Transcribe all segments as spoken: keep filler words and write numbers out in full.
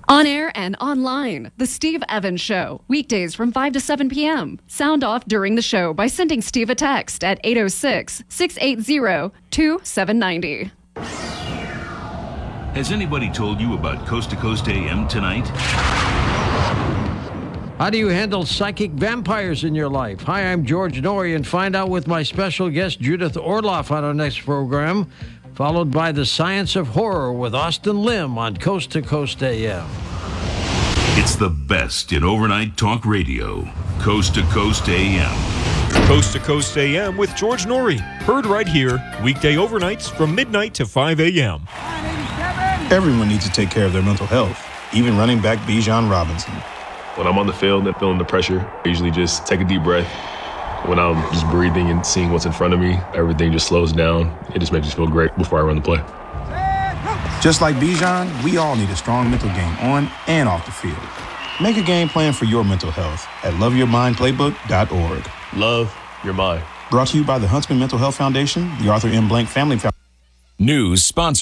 On air and online, The Steve Evans Show, weekdays from five to seven p.m. Sound off during the show by sending Steve a text at eight oh six, six eight zero, two seven nine zero. Has anybody told you about Coast to Coast A M tonight? How do you handle psychic vampires in your life? Hi, I'm George Norrie, and find out with my special guest Judith Orloff on our next program, followed by The Science of Horror with Austin Lim on Coast to Coast A M. It's the best in overnight talk radio. Coast to Coast A M. Coast to Coast A M with George Norrie. Heard right here, weekday overnights from midnight to five a.m. Everyone needs to take care of their mental health, even running back Bijan Robinson. When I'm on the field and feeling the pressure, I usually just take a deep breath. When I'm just breathing and seeing what's in front of me, everything just slows down. It just makes me feel great before I run the play. Just like Bijan, we all need a strong mental game on and off the field. Make a game plan for your mental health at love your mind playbook dot org. Love your mind. Brought to you by the Huntsman Mental Health Foundation, the Arthur M. Blank Family Foundation. News sponsor.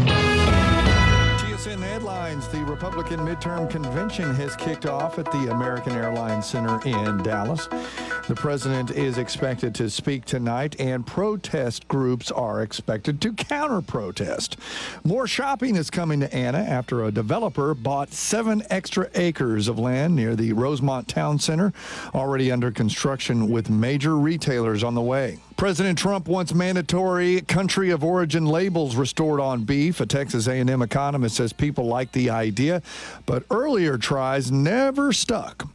The Republican midterm convention has kicked off at the American Airlines Center in Dallas. The president is expected to speak tonight, and protest groups are expected to counter-protest. More shopping is coming to Anna after a developer bought seven extra acres of land near the Rosemont Town Center, already under construction with major retailers on the way. President Trump wants mandatory country of origin labels restored on beef. A Texas A and M economist says people like the idea, but earlier tries never stuck.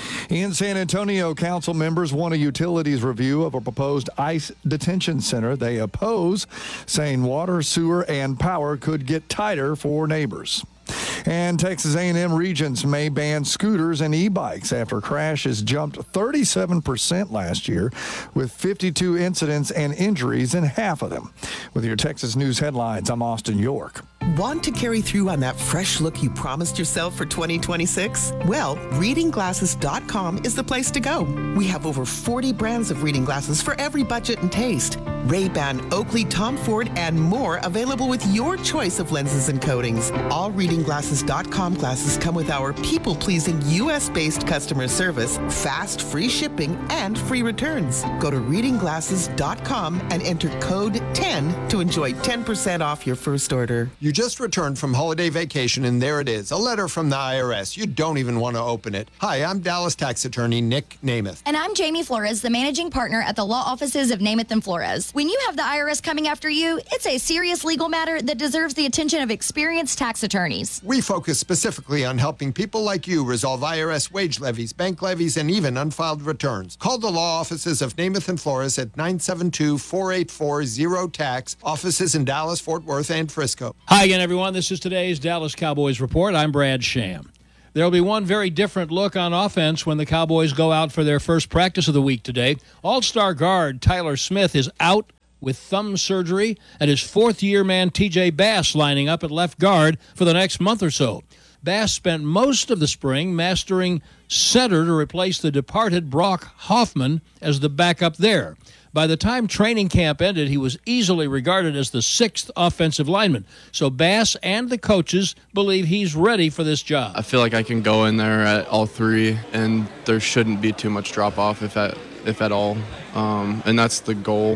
In San Antonio, council members want a utilities review of a proposed ICE detention center. They oppose, saying water, sewer, and power could get tighter for neighbors. And Texas A and M Regents may ban scooters and e-bikes after crashes jumped thirty-seven percent last year, with fifty-two incidents and injuries in half of them. With your Texas News headlines, I'm Austin York. Want to carry through on that fresh look you promised yourself for twenty twenty-six? Well, reading glasses dot com is the place to go. We have over forty brands of reading glasses for every budget and taste. Ray-Ban, Oakley, Tom Ford, and more available with your choice of lenses and coatings. All reading glasses dot com glasses come with our people-pleasing U S-based customer service, fast free shipping, and free returns. Go to reading glasses dot com and enter code ten to enjoy ten percent off your first order. You just returned from holiday vacation, and there it is, a letter from the I R S. You don't even want to open it. Hi, I'm Dallas tax attorney Nick Namath. And I'm Jamie Flores, the managing partner at the law offices of Namath and Flores. When you have the I R S coming after you, it's a serious legal matter that deserves the attention of experienced tax attorneys. We focus specifically on helping people like you resolve I R S wage levies, bank levies, and even unfiled returns. Call the law offices of Namath and Flores at nine seven two, four eight four, zero tax. Offices in Dallas, Fort Worth, and Frisco. Hi again, everyone. This is today's Dallas Cowboys Report. I'm Brad Sham. There will be one very different look on offense when the Cowboys go out for their first practice of the week today. All-star guard Tyler Smith is out with thumb surgery, and his fourth-year man T J Bass lining up at left guard for the next month or so. Bass spent most of the spring mastering center to replace the departed Brock Hoffman as the backup there. By the time training camp ended, he was easily regarded as the sixth offensive lineman. So Bass and the coaches believe he's ready for this job. I feel like I can go in there at all three, and there shouldn't be too much drop-off, if at, if at all. Um, and that's the goal,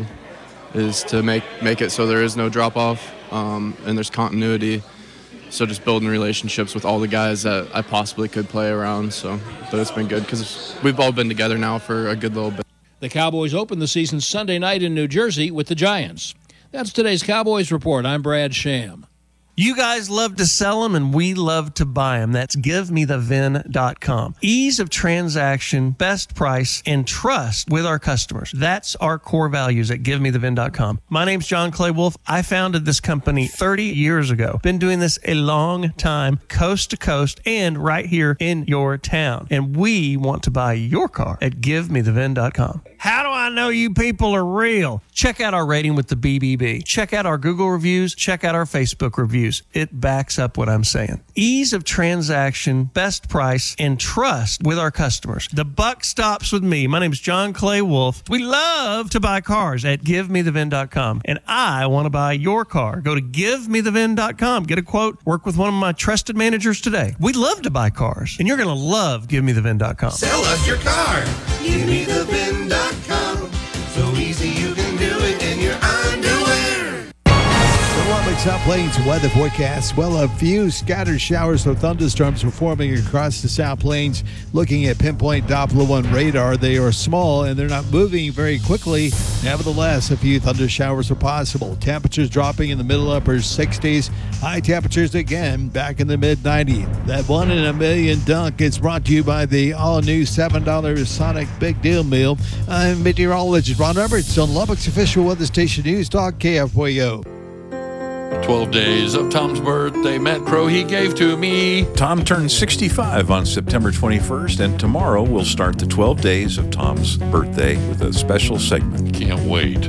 is to make, make it so there is no drop-off um, and there's continuity. So just building relationships with all the guys that I possibly could play around. So but it's been good because we've all been together now for a good little bit. The Cowboys open the season Sunday night in New Jersey with the Giants. That's today's Cowboys Report. I'm Brad Sham. You guys love to sell them, and we love to buy them. That's give me the vin dot com. Ease of transaction, best price, and trust with our customers. That's our core values at give me the vin dot com. My name's John Clay Wolf. I founded this company thirty years ago. Been doing this a long time, coast to coast, and right here in your town. And we want to buy your car at give me the vin dot com. How do I know you people are real? Check out our rating with the B B B. Check out our Google reviews. Check out our Facebook reviews. use. It backs up what I'm saying. Ease of transaction, best price, and trust with our customers. The buck stops with me. My name is John Clay Wolf. We love to buy cars at give me the vin dot com, and I want to buy your car. Go to give me the vin dot com. Get a quote. Work with one of my trusted managers today. We love to buy cars, and you're going to love give me the vin dot com. Sell us your car. give me the vin dot com. So easy you can do it in your underwear. The Lubbock South Plains weather forecast. Well, a few scattered showers or thunderstorms are forming across the South Plains. Looking at pinpoint Doppler one radar, they are small and they're not moving very quickly. Nevertheless, a few thunder showers are possible. Temperatures dropping in the middle upper sixties. High temperatures again back in the mid nineties. That one in a million dunk is brought to you by the all-new seven dollar Sonic Big Deal Meal. I'm meteorologist Ron Roberts on Lubbock's official weather station News Talk K F Y O. twelve days of Tom's birthday, Matt Crow he gave to me. Tom turned sixty-five on September twenty-first, and tomorrow we'll start the twelve days of Tom's birthday with a special segment. Can't wait.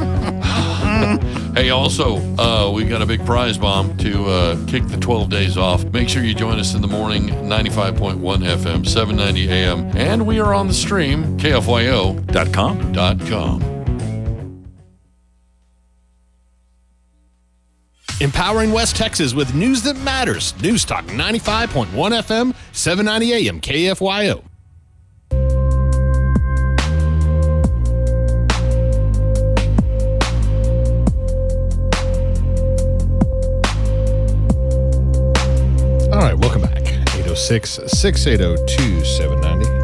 Hey, also, uh, we got a big prize bomb to uh, kick the twelve days off. Make sure you join us in the morning, ninety-five point one F M, seven ninety A M. And we are on the stream, K F Y O dot com. Empowering West Texas with news that matters. News Talk ninety-five point one F M, seven ninety A M, K F Y O. All right, welcome back. eight oh six, six eight oh, two seven nine oh.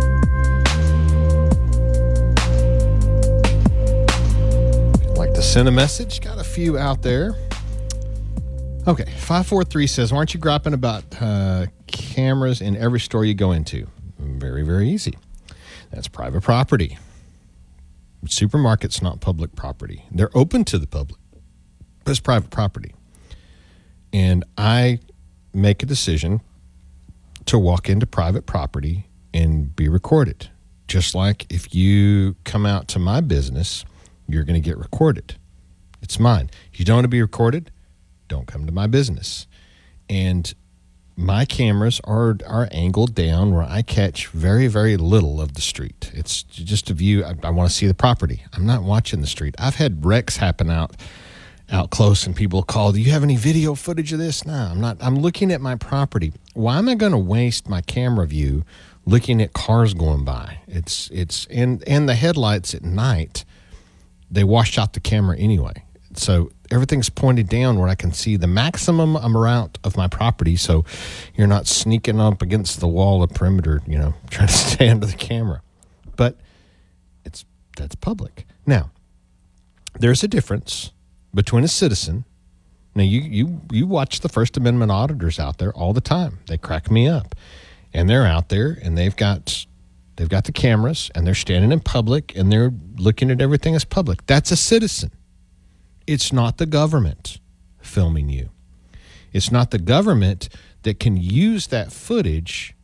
Like to send a message? Got a few out there. Okay, five four three says, why aren't you griping about uh, cameras in every store you go into? Very, very easy. That's private property. Supermarket's not public property. They're open to the public, but it's private property. And I make a decision to walk into private property and be recorded. Just like if you come out to my business, you're going to get recorded. It's mine. You don't want to be recorded? Don't come to my business. And my cameras are are angled down where I catch very, very little of the street. It's just a view. I, I want to see the property. I'm not watching the street. I've had wrecks happen out out close and people call, do you have any video footage of this? No, I'm not. I'm looking at my property. Why am I going to waste my camera view looking at cars going by? It's it's and and the headlights at night, they wash out the camera anyway. So everything's pointed down where I can see the maximum amount of my property, so you're not sneaking up against the wall of perimeter, you know, trying to stay under the camera. But it's that's public. Now, there's a difference between a citizen. Now, you you you watch the First Amendment auditors out there all the time. They crack me up. And they're out there, and they've got they've got the cameras, and they're standing in public, and they're looking at everything as public. That's a citizen. It's not the government filming you. It's not the government that can use that footage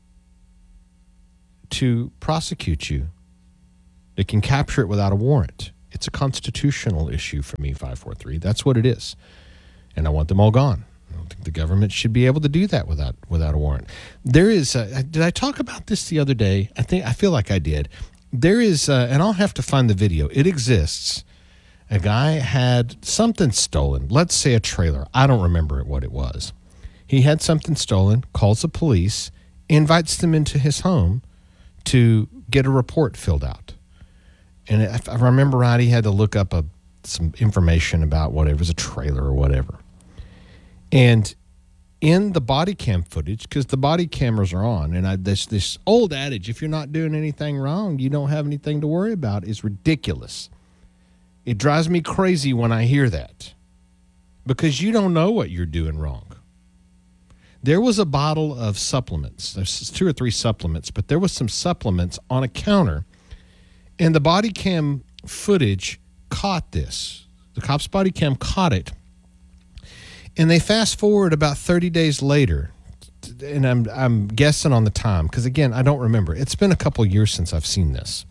to prosecute you. They can capture it without a warrant. It's a constitutional issue for me, five four three. That's what it is. And I want them all gone. I don't think the government should be able to do that without without a warrant. There is, a, did I talk about this the other day? I think I feel like I did. There is, a, and I'll have to find the video. It exists. A guy had something stolen. Let's say a trailer. I don't remember what it was. He had something stolen, calls the police, invites them into his home to get a report filled out. And if I remember right, he had to look up a, some information about whatever, it was a trailer or whatever. And in the body cam footage, because the body cameras are on, and I, this this old adage, if you're not doing anything wrong, you don't have anything to worry about, is ridiculous. It drives me crazy when I hear that, because you don't know what you're doing wrong. There was a bottle of supplements. There's two or three supplements, but there was some supplements on a counter, and the body cam footage caught this. The cop's body cam caught it. And they fast forward about thirty days later, and I'm I'm guessing on the time, because, again, I don't remember. It's been a couple years since I've seen this.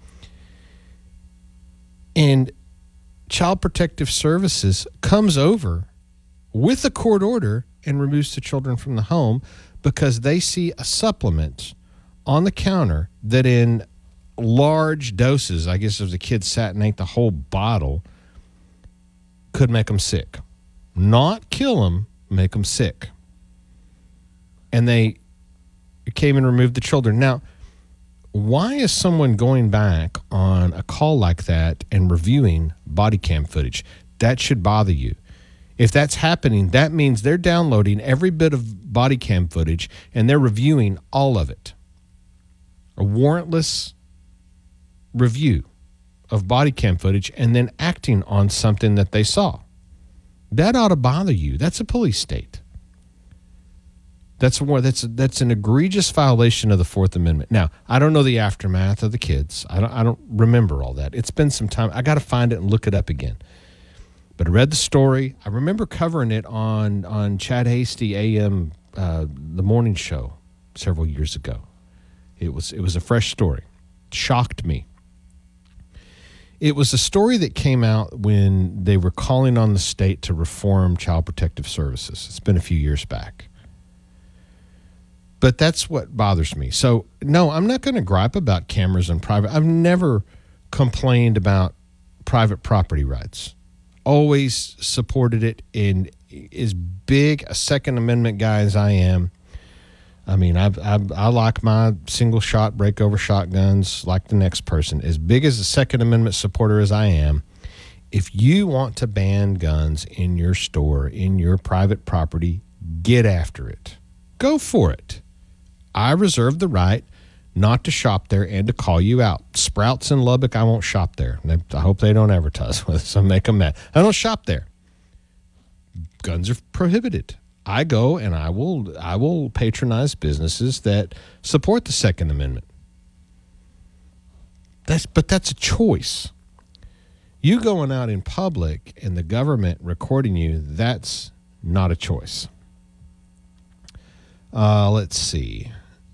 And Child Protective Services comes over with a court order and removes the children from the home because they see a supplement on the counter that in large doses, I guess if the kid sat and ate the whole bottle, could make them sick. Not kill them, make them sick. And they came and removed the children. Now, why is someone going back on a call like that and reviewing body cam footage? That should bother you. If that's happening, that means they're downloading every bit of body cam footage and they're reviewing all of it. A warrantless review of body cam footage and then acting on something that they saw. That ought to bother you. That's a police state. That's more. That's that's an egregious violation of the Fourth Amendment. Now, I don't know the aftermath of the kids. I don't. I don't remember all that. It's been some time. I got to find it and look it up again. But I read the story. I remember covering it on on Chad Hasty A M uh, the morning show several years ago. It was it was a fresh story. It shocked me. It was a story that came out when they were calling on the state to reform Child Protective Services. It's been a few years back. But that's what bothers me. So, no, I'm not going to gripe about cameras and private. I've never complained about private property rights. Always supported it. In as big a Second Amendment guy as I am, I mean, I I, I like my single shot breakover shotguns like the next person. As big as a Second Amendment supporter as I am, if you want to ban guns in your store, in your private property, get after it. Go for it. I reserve the right not to shop there and to call you out. Sprouts in Lubbock, I won't shop there. I hope they don't advertise with us. I'll make them mad. I don't shop there. Guns are prohibited. I go and I will I will patronize businesses that support the Second Amendment. That's but that's a choice. You going out in public and the government recording you, that's not a choice. Uh, let's see.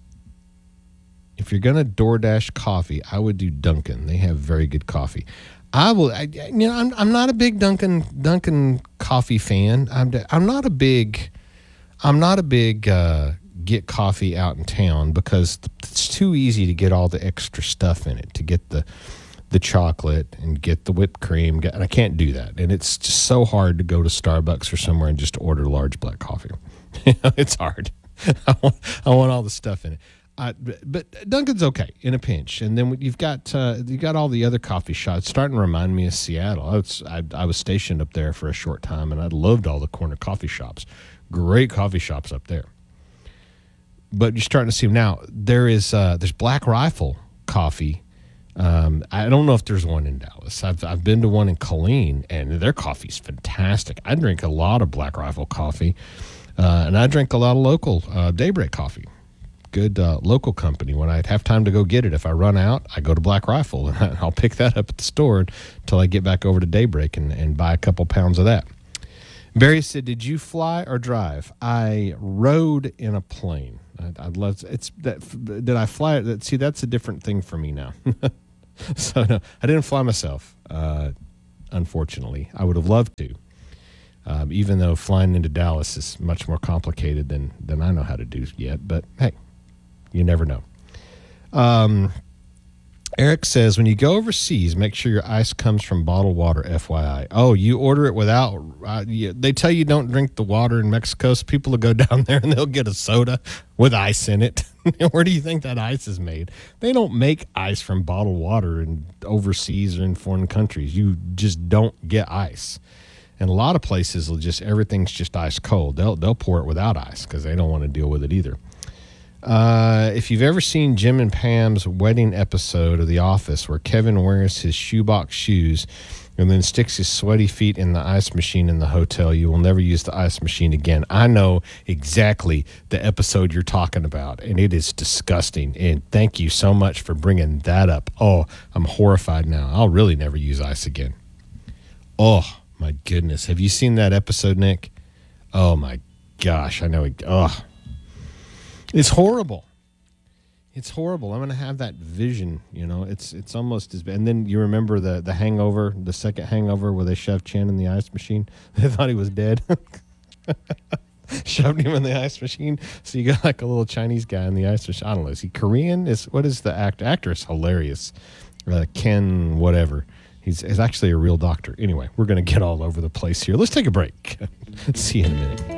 If you're going to DoorDash coffee, I would do Dunkin'. They have very good coffee. I will. I, you know, I'm I'm not a big Dunkin' Dunkin' coffee fan. I'm I'm not a big. I'm not a big uh, get coffee out in town because it's too easy to get all the extra stuff in it. To get the the chocolate and get the whipped cream, and I can't do that. And it's just so hard to go to Starbucks or somewhere and just order large black coffee. It's hard. I want I want all the stuff in it. Uh, but Dunkin's okay in a pinch, and then you've got uh, you got all the other coffee shops. It's starting to remind me of Seattle. I was, I, I was stationed up there for a short time, and I loved all the corner coffee shops. Great coffee shops up there. But you're starting to see them now. There is uh, there's Black Rifle coffee. Um, I don't know if there's one in Dallas. I've I've been to one in Killeen, and their coffee's fantastic. I drink a lot of Black Rifle coffee, uh, and I drink a lot of local uh, Daybreak coffee. Good uh, local company. When I have time to go get it, if I run out, I go to Black Rifle, and I'll pick that up at the store until I get back over to Daybreak and, and buy a couple pounds of that. Barry said, "Did you fly or drive?" I rode in a plane. I, I'd love to, it's that. Did I fly? That see, that's a different thing for me now. So no, I didn't fly myself. Uh, unfortunately, I would have loved to. Um, even though flying into Dallas is much more complicated than than I know how to do yet, but hey. You never know. Um, Eric says, when you go overseas, make sure your ice comes from bottled water, F Y I. Oh, you order it without, uh, you, they tell you don't drink the water in Mexico, so people will go down there and they'll get a soda with ice in it. Where do you think that ice is made? They don't make ice from bottled water in overseas or in foreign countries. You just don't get ice. And a lot of places will just, everything's just ice cold. They'll, they'll pour it without ice because they don't want to deal with it either. Uh, if you've ever seen Jim and Pam's wedding episode of The Office where Kevin wears his shoebox shoes and then sticks his sweaty feet in the ice machine in the hotel, you will never use the ice machine again. I know exactly the episode you're talking about, and it is disgusting. And thank you so much for bringing that up. Oh, I'm horrified now. I'll really never use ice again. Oh, my goodness. Have you seen that episode, Nick? Oh, my gosh. I know. It, oh. It's horrible. It's horrible. I'm going to have that vision, you know. It's it's almost as bad. And then you remember the, the hangover, the second hangover where they shoved Chan in the ice machine? They thought he was dead. Shoved him in the ice machine. So you got like a little Chinese guy in the ice machine. I don't know. Is he Korean? Is what is the act? Actor is hilarious. Uh, Ken, whatever. He's, he's actually a real doctor. Anyway, we're going to get all over the place here. Let's take a break. See you in a minute.